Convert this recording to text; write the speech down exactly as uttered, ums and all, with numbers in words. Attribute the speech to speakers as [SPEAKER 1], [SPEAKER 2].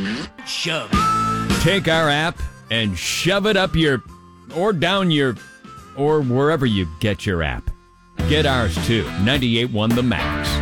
[SPEAKER 1] Shove it.
[SPEAKER 2] Take our app and shove it up your, or down your, or wherever you get your app. Get ours too. ninety-eight point one The Max.